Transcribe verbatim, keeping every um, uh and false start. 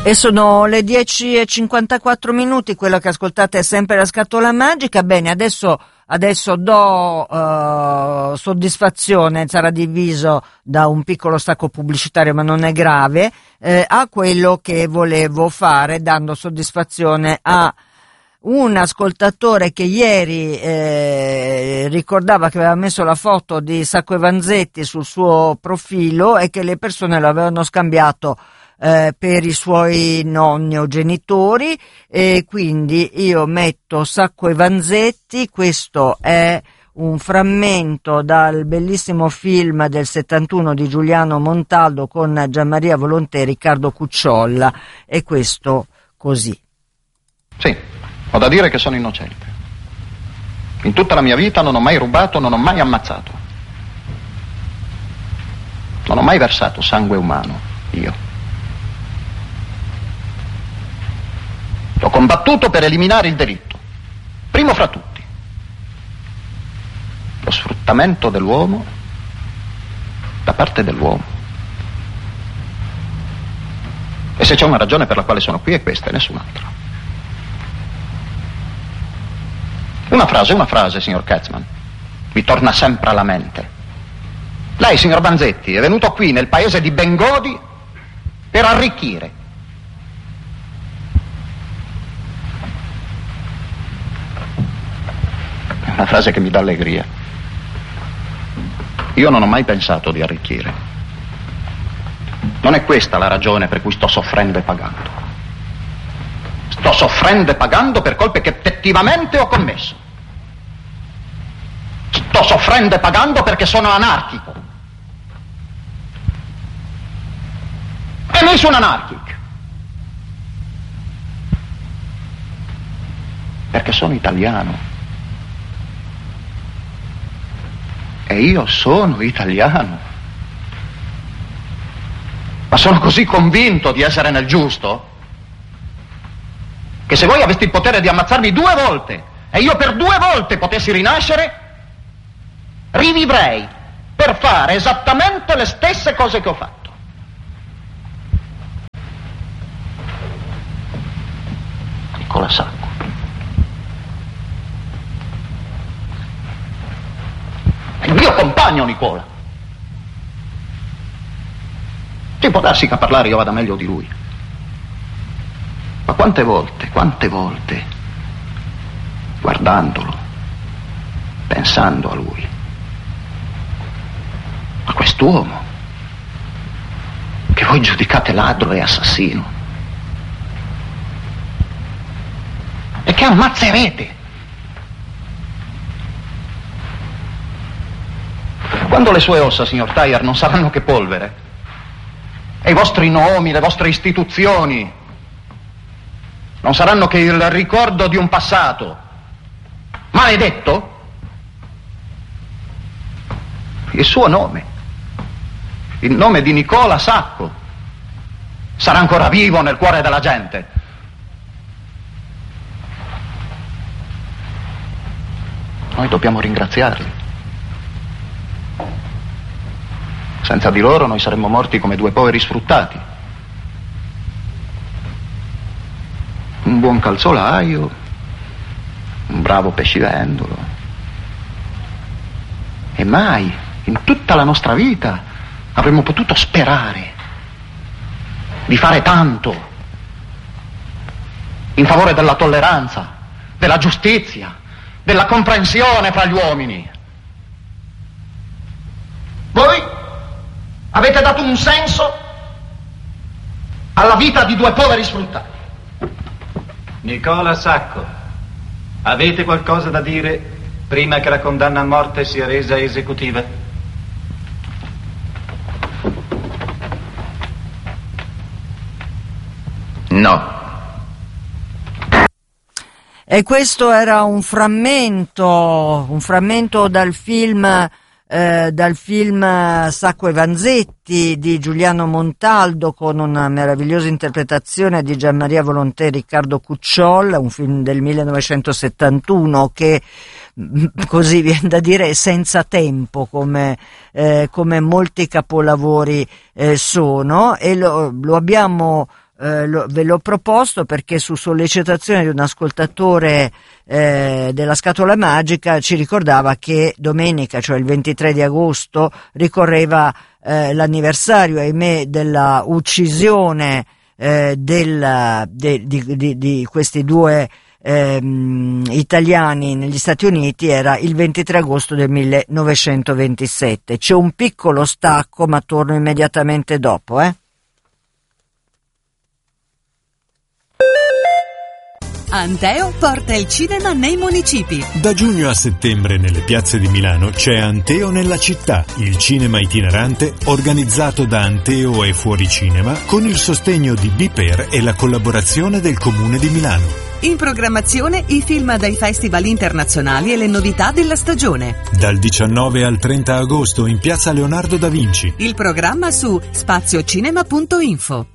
E sono le dieci e cinquantaquattro minuti, quello che ascoltate è sempre La Scatola Magica. Bene, adesso, adesso do uh, soddisfazione, sarà diviso da un piccolo stacco pubblicitario ma non è grave, eh, a quello che volevo fare, dando soddisfazione a un ascoltatore che ieri eh, ricordava che aveva messo la foto di Sacco e Vanzetti sul suo profilo e che le persone lo avevano scambiato Eh, per i suoi nonni o genitori, e quindi io metto Sacco e Vanzetti. Questo è un frammento dal bellissimo film del settantuno di Giuliano Montaldo con Gianmaria Volonté e Riccardo Cucciolla, e questo così. Sì, ho da dire che sono innocente. In tutta la mia vita non ho mai rubato, non ho mai ammazzato, non ho mai versato sangue umano, io. Ho combattuto per eliminare il delitto, primo fra tutti, lo sfruttamento dell'uomo da parte dell'uomo. E se c'è una ragione per la quale sono qui è questa e nessun'altra. Una frase, una frase, signor Katzman, mi torna sempre alla mente. Lei, signor Vanzetti, è venuto qui nel paese di Bengodi per arricchire. Una frase che mi dà allegria. Io non ho mai pensato di arricchire. Non è questa la ragione per cui sto soffrendo e pagando. Sto soffrendo e pagando per colpe che effettivamente ho commesso. Sto soffrendo e pagando perché sono anarchico. E mi sono anarchico. Perché sono italiano. E io sono italiano. Ma sono così convinto di essere nel giusto che se voi aveste il potere di ammazzarmi due volte e io per due volte potessi rinascere, rivivrei per fare esattamente le stesse cose che ho fatto. Nicola Sacco. Il mio compagno Nicola. Sì, può darsi che a parlare io vada meglio di lui. Ma quante volte, quante volte, guardandolo, pensando a lui, a quest'uomo che voi giudicate ladro e assassino e che ammazzerete. Quando le sue ossa, signor Thayer, non saranno che polvere, e i vostri nomi, le vostre istituzioni non saranno che il ricordo di un passato maledetto, il suo nome, il nome di Nicola Sacco, sarà ancora vivo nel cuore della gente. Noi dobbiamo ringraziarli. Senza di loro noi saremmo morti come due poveri sfruttati. Un buon calzolaio, un bravo pescivendolo. E mai, in tutta la nostra vita, avremmo potuto sperare di fare tanto in favore della tolleranza, della giustizia, della comprensione fra gli uomini. Voi avete dato un senso alla vita di due poveri sfruttati. Nicola Sacco, avete qualcosa da dire prima che la condanna a morte sia resa esecutiva? No. E questo era un frammento, un frammento dal film Eh, dal film Sacco e Vanzetti di Giuliano Montaldo, con una meravigliosa interpretazione di Gianmaria Volonté e Riccardo Cucciolla, un film del millenovecentosettantuno che, così viene da dire, è senza tempo, come, eh, come molti capolavori eh, sono, e lo, lo abbiamo eh, lo, ve l'ho proposto perché su sollecitazione di un ascoltatore eh, della Scatola Magica ci ricordava che domenica, cioè il ventitré di agosto, ricorreva eh, l'anniversario, ahimè, della uccisione eh, del, de, di, di, di questi due ehm, italiani negli Stati Uniti. Era il ventitré agosto del millenovecentoventisette. C'è un piccolo stacco, ma torno immediatamente dopo, eh. Anteo porta il cinema nei municipi. Da giugno a settembre nelle piazze di Milano c'è Anteo nella città, il cinema itinerante organizzato da Anteo e Fuoricinema con il sostegno di Biper e la collaborazione del Comune di Milano. In programmazione i film dai festival internazionali e le novità della stagione. Dal diciannove al trenta agosto in piazza Leonardo da Vinci. Il programma su spaziocinema punto info.